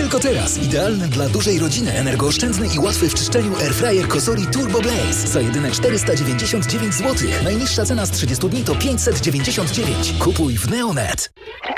Tylko teraz idealny dla dużej rodziny, energooszczędny i łatwy w czyszczeniu airfryer Cosori Turbo Blaze za jedyne 499 zł. Najniższa cena z 30 dni to 599. Kupuj w Neonet.